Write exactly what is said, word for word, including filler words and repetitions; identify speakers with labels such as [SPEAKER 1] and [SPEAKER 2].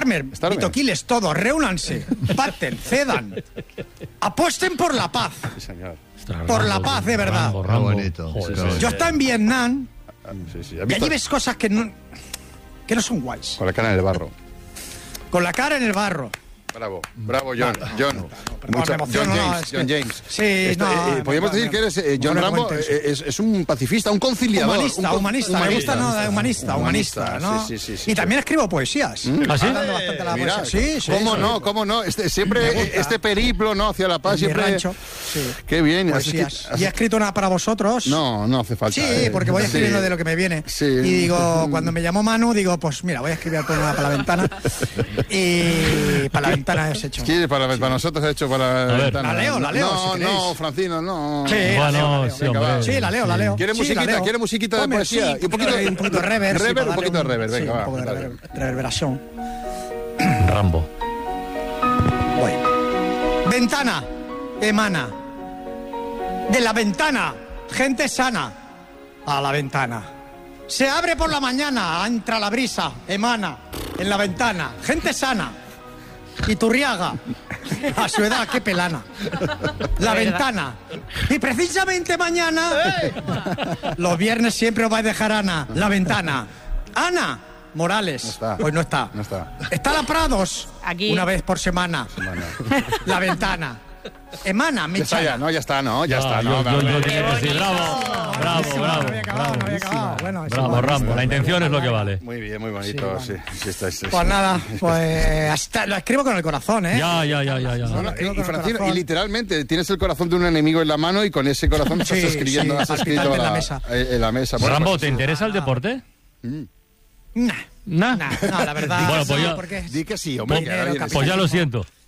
[SPEAKER 1] Starmer,
[SPEAKER 2] Starmer.
[SPEAKER 1] Vitoquiles, todos, reúnanse, pacten, cedan, apuesten por la paz.
[SPEAKER 2] Sí, señor.
[SPEAKER 1] Por la paz, de verdad.
[SPEAKER 3] Rambo, Rambo.
[SPEAKER 4] Qué bonito.
[SPEAKER 3] Joder,
[SPEAKER 4] Sí, sí.
[SPEAKER 1] Yo estaba en Vietnam
[SPEAKER 2] Sí, sí. ¿Has
[SPEAKER 1] y
[SPEAKER 2] visto?
[SPEAKER 1] allí ves cosas que no, que no son guays.
[SPEAKER 2] Con la cara en el barro.
[SPEAKER 1] Con la cara en el barro.
[SPEAKER 2] Bravo, bravo, John. John.
[SPEAKER 1] perdón,
[SPEAKER 2] Mucha-
[SPEAKER 1] me emociono,
[SPEAKER 2] John
[SPEAKER 1] no,
[SPEAKER 2] James.
[SPEAKER 1] es que-
[SPEAKER 2] John James.
[SPEAKER 1] Sí,
[SPEAKER 2] Este,
[SPEAKER 1] no,
[SPEAKER 2] eh,
[SPEAKER 1] me-
[SPEAKER 2] podríamos
[SPEAKER 1] me-
[SPEAKER 2] decir que eres eh, John
[SPEAKER 1] me
[SPEAKER 2] Rambo.
[SPEAKER 1] comentes.
[SPEAKER 2] eh, Es, es un pacifista, un conciliador.
[SPEAKER 1] Humanista,
[SPEAKER 2] un con-
[SPEAKER 1] humanista, me gusta, no, humanista, humanista, ¿no?
[SPEAKER 2] Sí, sí, sí, sí.
[SPEAKER 1] Y también escribo poesías.
[SPEAKER 3] ¿Ah, sí?
[SPEAKER 1] Dando bastante la
[SPEAKER 2] Mira,
[SPEAKER 1] poesía. Sí, sí.
[SPEAKER 2] ¿Cómo
[SPEAKER 1] sí.
[SPEAKER 2] no? ¿Cómo no? Este,
[SPEAKER 1] Me
[SPEAKER 2] siempre
[SPEAKER 1] gusta.
[SPEAKER 2] este periplo, ¿no? Hacia la paz,
[SPEAKER 1] En mi
[SPEAKER 2] siempre.
[SPEAKER 1] rancho, sí.
[SPEAKER 2] Qué bien. ¿Has
[SPEAKER 1] Poesías.
[SPEAKER 2] escri- has-
[SPEAKER 1] Y he escrito una para vosotros.
[SPEAKER 2] No, no hace falta.
[SPEAKER 1] Sí,
[SPEAKER 2] eh.
[SPEAKER 1] porque voy
[SPEAKER 2] Sí.
[SPEAKER 1] escribiendo de lo que me viene.
[SPEAKER 2] Sí.
[SPEAKER 1] Y digo, cuando me llamó Manu, digo, pues mira, voy a escribir por una para la ventana. Y para la ventana has hecho.
[SPEAKER 2] Sí, para, para nosotros he hecho para la
[SPEAKER 3] ver.
[SPEAKER 2] ventana.
[SPEAKER 1] La leo, la leo,
[SPEAKER 2] No,
[SPEAKER 1] si
[SPEAKER 2] no,
[SPEAKER 1] queréis.
[SPEAKER 2] Francino, no.
[SPEAKER 1] Sí, la
[SPEAKER 3] Bueno,
[SPEAKER 1] leo, la leo.
[SPEAKER 3] sí, hombre.
[SPEAKER 2] Venga, va.
[SPEAKER 1] Sí, la leo, la leo.
[SPEAKER 2] ¿Quiere
[SPEAKER 1] Sí,
[SPEAKER 2] musiquita?
[SPEAKER 1] la leo.
[SPEAKER 2] ¿Quiere musiquita de
[SPEAKER 1] Ponme,
[SPEAKER 2] poesía?
[SPEAKER 1] sí,
[SPEAKER 2] Y un poquito-
[SPEAKER 1] un poquito de rever. sí,
[SPEAKER 2] rever,
[SPEAKER 1] para
[SPEAKER 2] un
[SPEAKER 1] darle
[SPEAKER 2] poquito de rever, venga,
[SPEAKER 1] sí,
[SPEAKER 2] va,
[SPEAKER 1] un poco de
[SPEAKER 2] dale.
[SPEAKER 1] rever- reverberación.
[SPEAKER 3] Rambo.
[SPEAKER 1] Voy. Ventana, emana. De la ventana, gente sana. A la ventana. Se abre por la mañana, entra la brisa, emana. En la ventana, gente sana. Iturriaga. A su edad, qué pelana. La ventana. Y precisamente mañana, los viernes siempre os vais a dejar Ana. La ventana. Ana Morales.
[SPEAKER 2] No está.
[SPEAKER 1] Hoy no está.
[SPEAKER 2] No está.
[SPEAKER 1] Está la Prados.
[SPEAKER 5] Aquí.
[SPEAKER 1] Una vez por semana.
[SPEAKER 2] Semana.
[SPEAKER 1] La ventana. Emana,
[SPEAKER 2] Ya está, ya,
[SPEAKER 1] Michana.
[SPEAKER 2] no, ya está, no, ya
[SPEAKER 3] Ah,
[SPEAKER 2] está,
[SPEAKER 3] yo-
[SPEAKER 2] no,
[SPEAKER 3] yo-
[SPEAKER 2] claro,
[SPEAKER 3] yo
[SPEAKER 2] claro.
[SPEAKER 3] tenía que decir, bravo, bravo,
[SPEAKER 1] No
[SPEAKER 3] bravo,
[SPEAKER 1] había acabado, no había acabado. Bueno, es
[SPEAKER 3] bravo,
[SPEAKER 1] igual.
[SPEAKER 3] Rambo. La intención es lo que vale.
[SPEAKER 2] Muy bien, muy bonito, sí. sí, está, sí,
[SPEAKER 1] Pues
[SPEAKER 2] sí.
[SPEAKER 1] nada, pues hasta lo escribo con el corazón, ¿eh?
[SPEAKER 3] Ya, ya, ya, ya, ya.
[SPEAKER 2] No, no,
[SPEAKER 1] escribo
[SPEAKER 2] y,
[SPEAKER 1] con el
[SPEAKER 2] Francino,
[SPEAKER 1] corazón.
[SPEAKER 2] y literalmente tienes el corazón de un enemigo en la mano y con ese corazón
[SPEAKER 1] Sí,
[SPEAKER 2] estás escribiendo,
[SPEAKER 1] sí,
[SPEAKER 2] has escrito
[SPEAKER 1] palpitante en la
[SPEAKER 2] la-
[SPEAKER 1] mesa.
[SPEAKER 2] eh, en la mesa. Bueno,
[SPEAKER 3] Rambo,
[SPEAKER 2] pues,
[SPEAKER 3] ¿te interesa el deporte?
[SPEAKER 1] Nah,
[SPEAKER 3] Nah.
[SPEAKER 1] nah, no, la verdad.
[SPEAKER 3] Bueno, pues
[SPEAKER 1] no,
[SPEAKER 3] ya-
[SPEAKER 1] porque
[SPEAKER 2] di que sí, hombre.
[SPEAKER 3] Pues,
[SPEAKER 2] que ahora vienes-
[SPEAKER 3] pues ya lo siento.